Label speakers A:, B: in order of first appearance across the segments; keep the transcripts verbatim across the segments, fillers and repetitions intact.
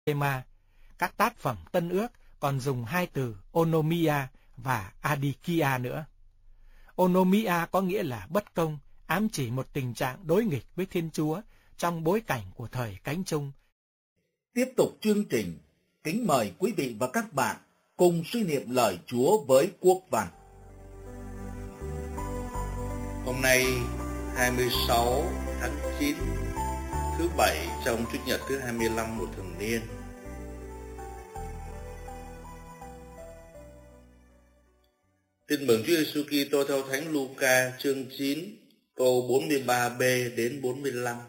A: Ema. Các tác phẩm Tân Ước còn dùng hai từ onomia và adikia nữa. Onomia có nghĩa là bất công, ám chỉ một tình trạng đối nghịch với Thiên Chúa trong bối cảnh của thời Cánh Chung.
B: Tiếp tục chương trình, kính mời quý vị và các bạn cùng suy niệm lời Chúa với Quốc Văn.
C: Hôm nay hai mươi sáu tháng chín, thứ bảy trong Chủ nhật thứ hai mươi lăm của thường niên. Tin mừng Chúa Giêsu Kitô theo Thánh Luca chương chín, câu bốn mươi ba b đến bốn mươi lăm.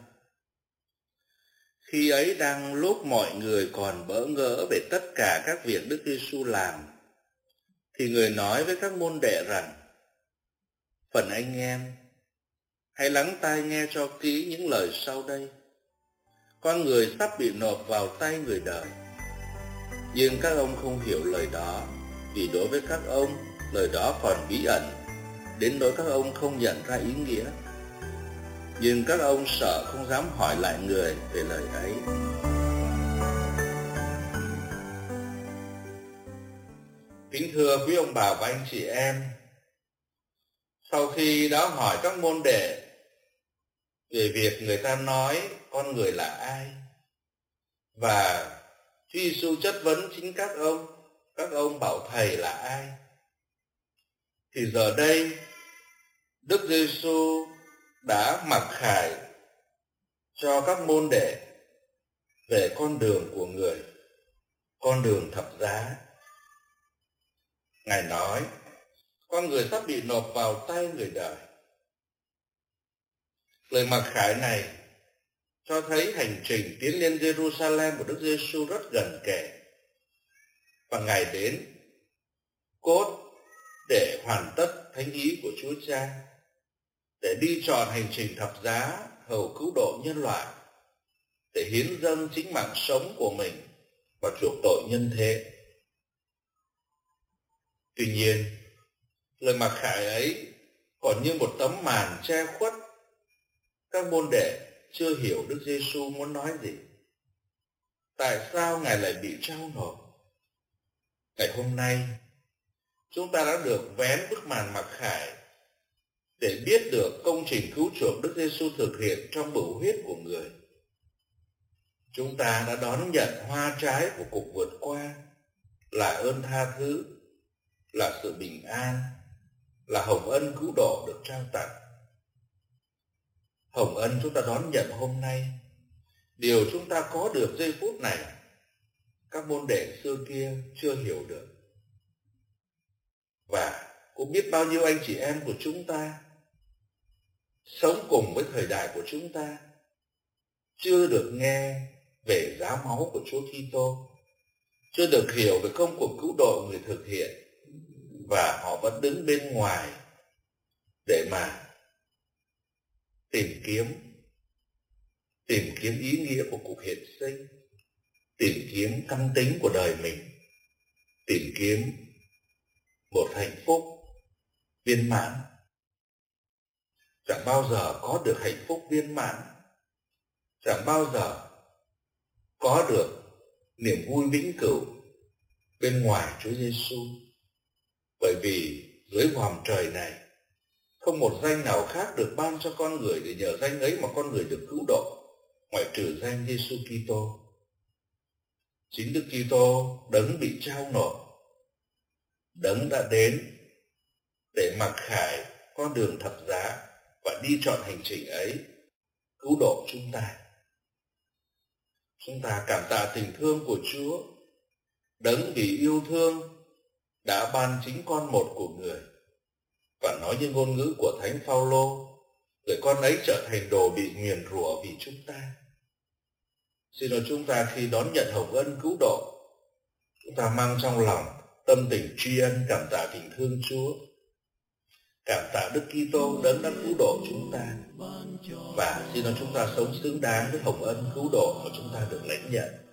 C: Khi ấy đang lúc mọi người còn bỡ ngỡ về tất cả các việc Đức Giêsu làm, thì người nói với các môn đệ rằng: Phần anh em, hãy lắng tai nghe cho kỹ những lời sau đây. Con người sắp bị nộp vào tay người đời. Nhưng các ông không hiểu lời đó, vì đối với các ông, lời đó còn bí ẩn, đến nỗi các ông không nhận ra ý nghĩa. Nhưng các ông sợ không dám hỏi lại người về lời ấy. Kính thưa quý ông bà và anh chị em, sau khi đã hỏi các môn đệ về việc người ta nói con người là ai, và Chúa Giêsu chất vấn chính các ông, các ông bảo Thầy là ai, thì giờ đây Đức Giêsu đã mặc khải cho các môn đệ về con đường của người, con đường thập giá. Ngài nói, con người sắp bị nộp vào tay người đời. Lời mặc khải này cho thấy hành trình tiến lên Jerusalem của Đức Giêsu rất gần kề, và Ngài đến cốt để hoàn tất thánh ý của Chúa Cha, để đi trọn hành trình thập giá hầu cứu độ nhân loại, để hiến dâng chính mạng sống của mình và chuộc tội nhân thế. Tuy nhiên, lời mặc khải ấy còn như một tấm màn che khuất. Các môn đệ chưa hiểu Đức Giêsu muốn nói gì. Tại sao Ngài lại bị trao nộp? Ngày hôm nay, chúng ta đã được vén bức màn mặc khải để biết được công trình cứu chuộc Đức Giêsu thực hiện trong bửu huyết của người. Chúng ta đã đón nhận hoa trái của cuộc vượt qua, là ơn tha thứ, là sự bình an, là hồng ân cứu độ được trao tặng. Hồng ân chúng ta đón nhận hôm nay, điều chúng ta có được giây phút này, các môn đệ xưa kia chưa hiểu được. Và cũng biết bao nhiêu anh chị em của chúng ta sống cùng với thời đại của chúng ta chưa được nghe về giá máu của Chúa Kitô, chưa được hiểu về công cuộc cứu độ người thực hiện, và họ vẫn đứng bên ngoài để mà tìm kiếm tìm kiếm ý nghĩa của cuộc hiện sinh, tìm kiếm căn tính của đời mình, tìm kiếm một hạnh phúc viên mãn. Chẳng bao giờ có được hạnh phúc viên mãn, chẳng bao giờ có được niềm vui vĩnh cửu bên ngoài Chúa Giêsu, bởi vì dưới vòm trời này không một danh nào khác được ban cho con người để nhờ danh ấy mà con người được cứu độ, ngoại trừ danh Giêsu Kitô. Chính Đức Kitô đấng bị trao nộp, đấng đã đến để mặc khải con đường thập giá và đi trọn hành trình ấy, cứu độ chúng ta. Chúng ta cảm tạ tình thương của Chúa, đấng vì yêu thương đã ban chính con một của người, và nói như ngôn ngữ của Thánh Phaolô, người con ấy trở thành đồ bị nguyền rủa vì chúng ta. Xin lỗi chúng ta khi đón nhận hồng ân cứu độ, chúng ta mang trong lòng tâm tình tri ân cảm tạ tình thương Chúa, cảm tạ Đức Kitô đấng đã cứu độ chúng ta, và xin lỗi chúng ta sống xứng đáng với hồng ân cứu độ mà chúng ta được lãnh nhận.